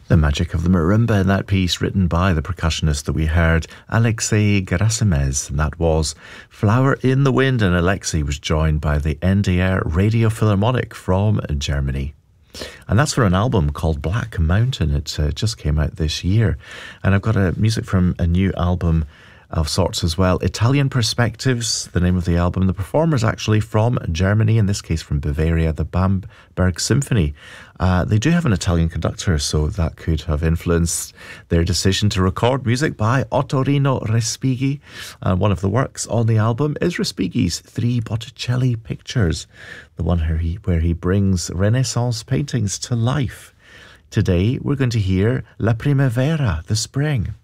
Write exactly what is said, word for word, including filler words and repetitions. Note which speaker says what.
Speaker 1: The magic of the marimba in that piece, written by the percussionist that we heard, Alexei Gerasimez, and that was Flower in the Wind, and Alexei was joined by the N D R Radio Philharmonic from Germany. And that's for an album called Black Mountain. It uh, just came out this year. And I've got a music from a new album of sorts as well. Italian Perspectives, the name of the album. The performer's actually from Germany, in this case from Bavaria, the Bamberg Symphony. Uh, they do have an Italian conductor, so that could have influenced their decision to record music by Ottorino Respighi. And one of the works on the album is Respighi's Three Botticelli Pictures, the one where he, where he brings Renaissance paintings to life. Today we're going to hear La Primavera, the spring.